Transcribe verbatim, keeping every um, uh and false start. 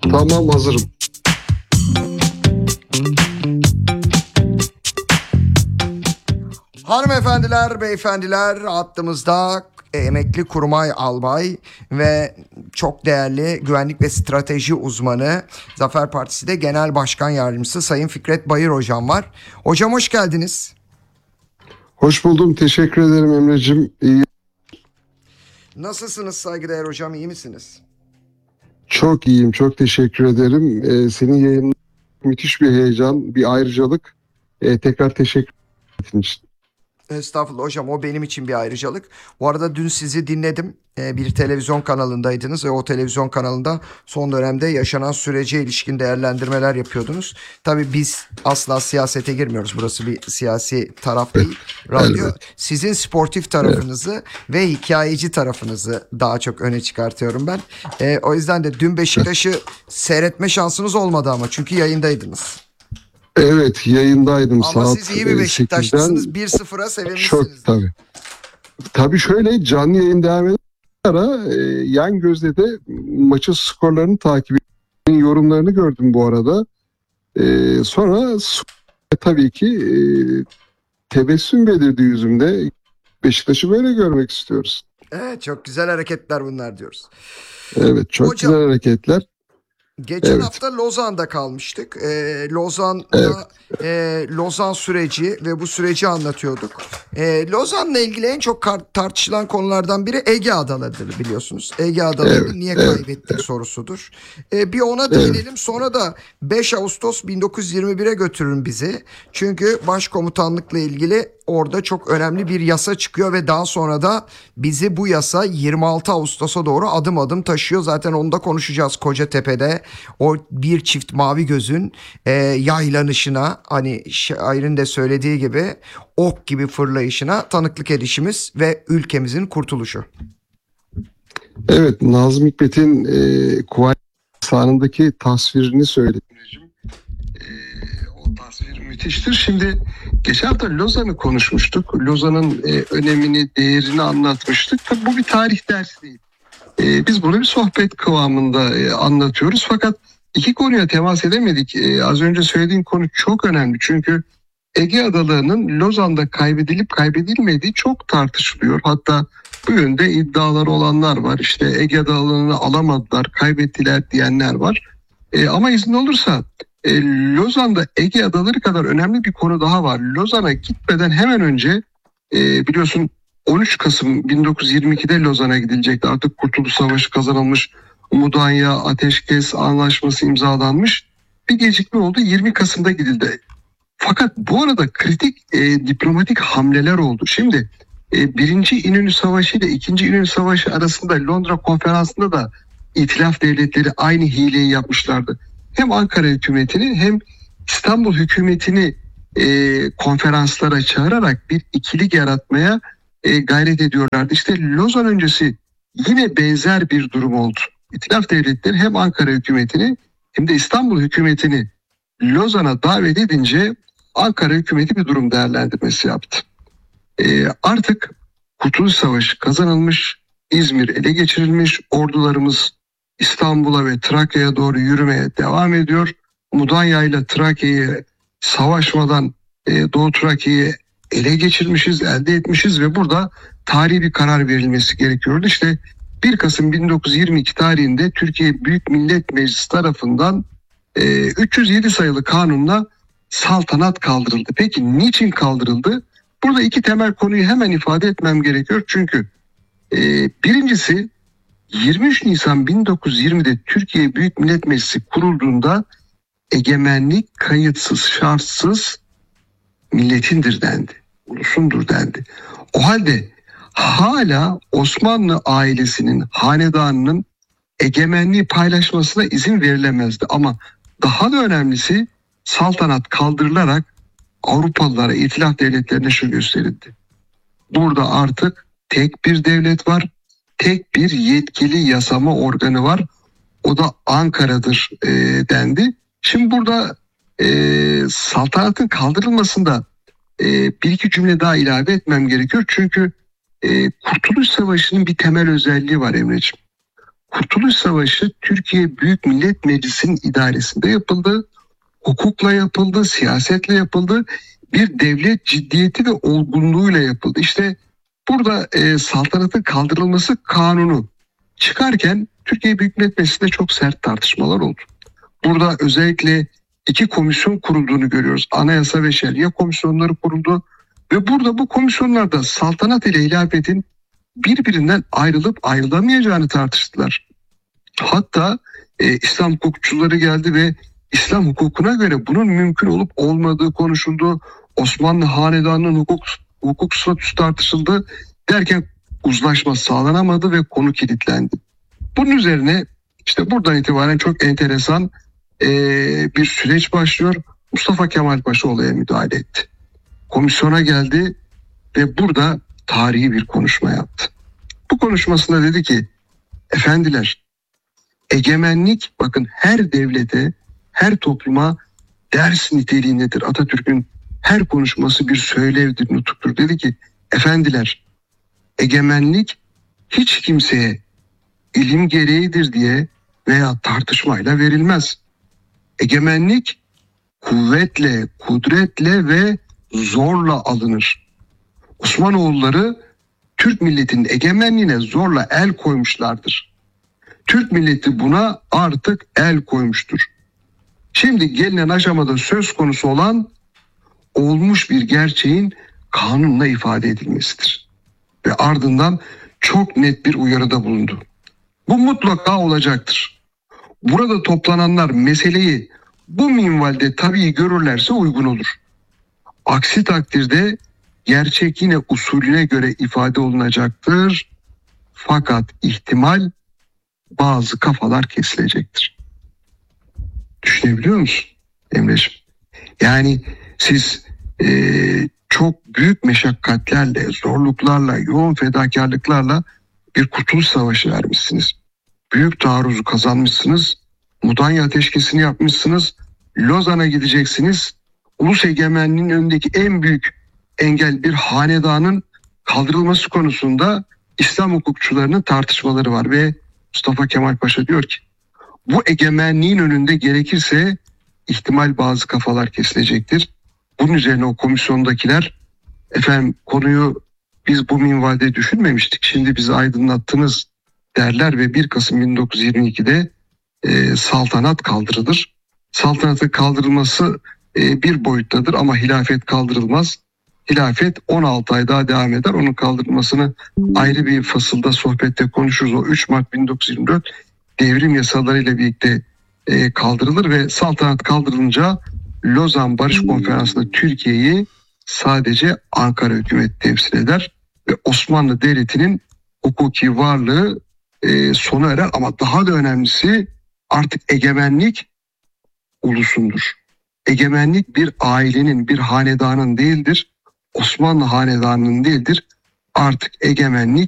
Tamam, hazırım. Hanımefendiler, beyefendiler, hattımızda emekli kurmay albay ve çok değerli güvenlik ve strateji uzmanı, Zafer Partisi'de Genel Başkan Yardımcısı Sayın Fikret Bayır hocam var. Hocam hoş geldiniz. Hoş buldum. Teşekkür ederim Emre'cim. İyi. Nasılsınız saygıdeğer hocam, iyi misiniz? Çok iyiyim. Çok teşekkür ederim. Ee, senin yayının müthiş bir heyecan, bir ayrıcalık. Ee, tekrar teşekkür ederim. Estağfurullah hocam, o benim için bir ayrıcalık. Bu arada dün sizi dinledim. Ee, bir televizyon kanalındaydınız ve o televizyon kanalında son dönemde yaşanan sürece ilişkin değerlendirmeler yapıyordunuz. Tabii biz asla siyasete girmiyoruz. Burası bir siyasi taraf değil. Radyo Evet. sizin sportif tarafınızı evet. ve hikayeci tarafınızı daha çok öne çıkartıyorum ben. Ee, o yüzden de dün Beşiktaş'ı seyretme şansınız olmadı ama çünkü yayındaydıınız. Evet, yayındaydım. Ama saat siz iyi bir Beşiktaşlısınız. bir sıfıra sevinmişsiniz. Çok tabii. Tabii şöyle, canlı yayın devam eden ara e, yan gözle de maçın skorlarını takip ettiğim yorumlarını gördüm bu arada. E, sonra tabii ki e, tebessüm belirdi yüzümde. Beşiktaş'ı böyle görmek istiyoruz. Evet, çok güzel hareketler bunlar diyoruz. Evet, çok hocam, güzel hareketler. Geçen evet. hafta Lozan'da kalmıştık. Ee, Lozan'da evet. e, Lozan süreci ve bu süreci anlatıyorduk. E, Lozan'la ilgili en çok tartışılan konulardan biri Ege Adaları'dır biliyorsunuz. Ege Adaları'nı evet. niye evet. kaybettik evet. sorusudur. E, bir ona değinelim. Evet. Sonra da beş Ağustos bin dokuz yüz yirmi bire götürün bizi. Çünkü başkomutanlıkla ilgili orada çok önemli bir yasa çıkıyor ve daha sonra da bizi bu yasa yirmi altı Ağustos'a doğru adım adım taşıyor. Zaten onu da konuşacağız. Kocatepe'de o bir çift mavi gözün e, yaylanışına, hani şairin de söylediği gibi ok gibi fırlayışına tanıklık edişimiz ve ülkemizin kurtuluşu. Evet, Nazım Hikmet'in e, Kuvayi sahnındaki tasvirini söyledim. E, o tasvir müthiştir. Şimdi geçen hafta Lozan'ı konuşmuştuk. Lozan'ın e, önemini, değerini anlatmıştık. Tabii bu bir tarih dersi değil. E, biz bunu bir sohbet kıvamında e, anlatıyoruz. Fakat iki konuya temas edemedik. E, az önce söylediğim konu çok önemli. Çünkü Ege Adaları'nın Lozan'da kaybedilip kaybedilmediği çok tartışılıyor. Hatta bu yönde iddiaları olanlar var. İşte Ege Adaları'nı alamadılar, kaybettiler diyenler var. E, ama izin olursa e, Lozan'da Ege Adaları kadar önemli bir konu daha var. Lozan'a gitmeden hemen önce e, biliyorsun on üç Kasım bin dokuz yüz yirmi ikide Lozan'a gidilecekti. Artık Kurtuluş Savaşı kazanılmış, Mudanya Ateşkes Anlaşması imzalanmış. Bir gecikme oldu, yirmi Kasım'da gidildi. Fakat bu arada kritik e, diplomatik hamleler oldu. Şimdi e, birinci İnönü Savaşı ile ikinci İnönü Savaşı arasında Londra Konferansı'nda da İtilaf devletleri aynı hileyi yapmışlardı. Hem Ankara hükümetini hem İstanbul hükümetini e, konferanslara çağırarak bir ikilik yaratmaya e, gayret ediyorlardı. İşte Lozan öncesi yine benzer bir durum oldu. İtilaf devletleri hem Ankara hükümetini hem de İstanbul hükümetini Lozan'a davet edince Ankara hükümeti bir durum değerlendirmesi yaptı. Ee, artık Kurtuluş Savaşı kazanılmış, İzmir ele geçirilmiş, ordularımız İstanbul'a ve Trakya'ya doğru yürümeye devam ediyor. Mudanya ile Trakya'yı savaşmadan e, Doğu Trakya'yı ele geçirmişiz, elde etmişiz ve burada tarihi bir karar verilmesi gerekiyordu. İşte bir Kasım bin dokuz yüz yirmi iki tarihinde Türkiye Büyük Millet Meclisi tarafından e, üç yüz yedi sayılı kanunla saltanat kaldırıldı. Peki niçin kaldırıldı? Burada iki temel konuyu hemen ifade etmem gerekiyor. Çünkü e, birincisi yirmi üç Nisan bin dokuz yüz yirmide Türkiye Büyük Millet Meclisi kurulduğunda egemenlik kayıtsız şartsız milletindir dendi. Ulusundur dendi. O halde hala Osmanlı ailesinin, hanedanının egemenliği paylaşmasına izin verilemezdi. Ama daha da önemlisi saltanat kaldırılarak Avrupalılara, İtilaf devletlerine şu gösterildi. Burada artık tek bir devlet var, tek bir yetkili yasama organı var. O da Ankara'dır e, dendi. Şimdi burada e, saltanatın kaldırılmasında e, bir iki cümle daha ilave etmem gerekiyor. Çünkü e, Kurtuluş Savaşı'nın bir temel özelliği var Emre'ciğim. Kurtuluş Savaşı Türkiye Büyük Millet Meclisi'nin idaresinde yapıldı. Hukukla yapıldı, siyasetle yapıldı. Bir devlet ciddiyeti ve olgunluğuyla yapıldı. İşte burada e, saltanatın kaldırılması kanunu çıkarken Türkiye Büyük Millet Meclisi'nde çok sert tartışmalar oldu. Burada özellikle iki komisyon kurulduğunu görüyoruz. Anayasa ve Şeriye komisyonları kuruldu. Ve burada bu komisyonlarda saltanat ile hilafetin birbirinden ayrılıp ayrılamayacağını tartıştılar. Hatta e, İslam hukukçuları geldi ve İslam hukukuna göre bunun mümkün olup olmadığı konuşuldu. Osmanlı Hanedanı'nın hukuk, hukuk statüsü tartışıldı. Derken uzlaşma sağlanamadı ve konu kilitlendi. Bunun üzerine işte buradan itibaren çok enteresan e, bir süreç başlıyor. Mustafa Kemal Paşa olaya müdahale etti. Komisyona geldi ve burada tarihi bir konuşma yaptı. Bu konuşmasında dedi ki, efendiler, egemenlik bakın her devlete, her topluma ders niteliğindedir. Atatürk'ün her konuşması bir söylevdir, nutuktur. Dedi ki, efendiler, egemenlik hiç kimseye ilim gereğidir diye veya tartışmayla verilmez. Egemenlik kuvvetle, kudretle ve zorla alınır. Osmanoğulları Türk milletinin egemenliğine zorla el koymuşlardır. Türk milleti buna artık el koymuştur. Şimdi gelinen aşamada söz konusu olan olmuş bir gerçeğin kanunla ifade edilmesidir. Ve ardından çok net bir uyarıda bulundu. Bu mutlaka olacaktır. Burada toplananlar meseleyi bu minvalde tabii görürlerse uygun olur. Aksi takdirde gerçek yine usulüne göre ifade olunacaktır. Fakat ihtimal bazı kafalar kesilecektir. Düşünebiliyor musun Emre'ciğim? Yani siz e, çok büyük meşakkatlerle, zorluklarla, yoğun fedakarlıklarla bir kurtuluş savaşı vermişsiniz. Büyük taarruzu kazanmışsınız. Mudanya ateşkesini yapmışsınız. Lozan'a gideceksiniz. Ulus egemenliğinin önündeki en büyük engel bir hanedanın kaldırılması konusunda İslam hukukçularının tartışmaları var ve Mustafa Kemal Paşa diyor ki, bu egemenliğin önünde gerekirse ihtimal bazı kafalar kesilecektir. Bunun üzerine o komisyondakiler, efendim konuyu biz bu minvalde düşünmemiştik, şimdi bizi aydınlattınız derler ve bir Kasım bin dokuz yüz yirmi ikide e, saltanat kaldırılır. Saltanatın kaldırılması e, bir boyuttadır ama hilafet kaldırılmaz. Hilafet on altı ay daha devam eder. Onun kaldırılmasını ayrı bir fasılda, sohbette konuşuruz. O üç Mart bin dokuz yüz yirmi dört devrim yasalarıyla birlikte e, kaldırılır ve saltanat kaldırılınca Lozan Barış Konferansı'nda Türkiye'yi sadece Ankara hükümeti temsil eder ve Osmanlı Devleti'nin hukuki varlığı e, sona erer. Ama daha da önemlisi artık egemenlik ulusundur. Egemenlik bir ailenin, bir hanedanın değildir. Osmanlı hanedanının değildir. Artık egemenlik